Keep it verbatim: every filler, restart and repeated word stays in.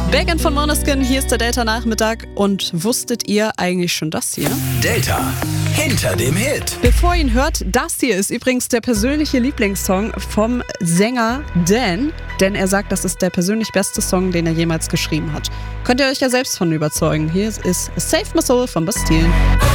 Backend von Måneskin, hier ist der Delta-Nachmittag. Und wusstet ihr eigentlich schon das hier? Delta, hinter dem Hit. Bevor ihr ihn hört, das hier ist übrigens der persönliche Lieblingssong vom Sänger Dan. Denn er sagt, das ist der persönlich beste Song, den er jemals geschrieben hat. Könnt ihr euch ja selbst von überzeugen. Hier ist Save My Soul von Bastille.